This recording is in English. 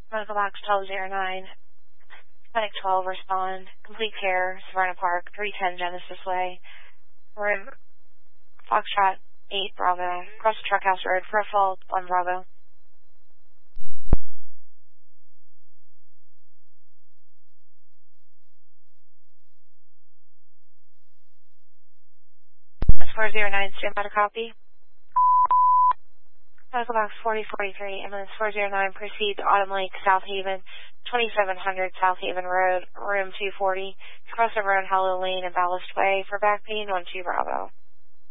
Medical box 1209. Medic 12, respond. Complete care, Savannah Park, 310 Genesis Way. Room Foxtrot 8 Bravo. Across the Truckhouse Road, first fault 1 Bravo. That's 409, stand by to copy. Medical box 4043, ambulance 409, proceed to Autumn Lake, South Haven, 2700 South Haven Road, room 240. Cross over on Hollow Lane and Ballast Way for back pain 12 Bravo.